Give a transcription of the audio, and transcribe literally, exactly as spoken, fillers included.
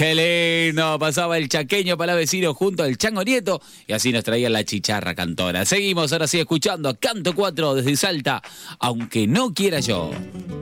Qué lindo, pasaba el chaqueño palavecino junto al Chango Nieto y así nos traía la chicharra cantora. Seguimos ahora sí escuchando a Canto cuatro desde Salta, aunque no quiera yo.